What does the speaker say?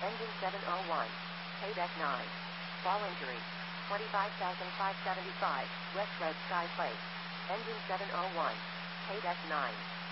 Engine 701. Paid F9. Fall injury. 25,575. West Red Sky Plate. Engine 701. Paid F9.